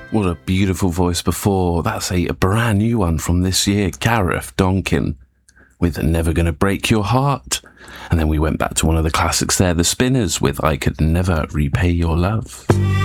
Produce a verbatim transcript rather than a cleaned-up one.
What a beautiful voice before. That's a, a brand new one from this year, Gareth Donkin, with Never Gonna Break Your Heart. And then we went back to one of the classics there, The Spinners, with I Could Never Repay Your Love.